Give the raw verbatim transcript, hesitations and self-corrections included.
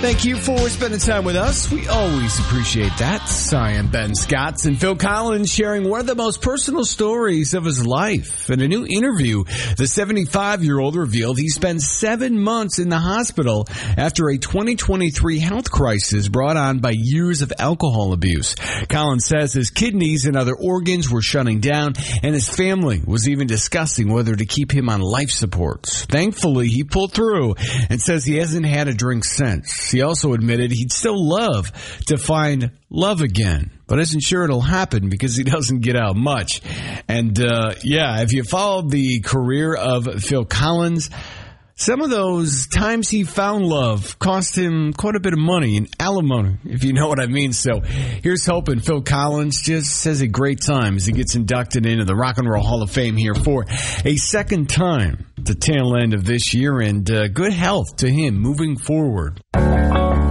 Thank you for spending time with us. We always appreciate that. I am Ben Scott, and Phil Collins sharing one of the most personal stories of his life. In a new interview, the seventy-five-year-old revealed he spent seven months in the hospital after a twenty twenty-three health crisis brought on by years of alcohol abuse. Collins says his kidneys and other organs were shutting down, and his family was even discussing whether to keep him on life support. Thankfully, he pulled through and says he hasn't had a drink since. He also admitted he'd still love to find love again, but isn't sure it'll happen because he doesn't get out much. And, uh, yeah, if you followed the career of Phil Collins, some of those times he found love cost him quite a bit of money in alimony, if you know what I mean. So here's hoping Phil Collins just has a great time as he gets inducted into the Rock and Roll Hall of Fame here for a second time at the tail end of this year, and uh, good health to him moving forward.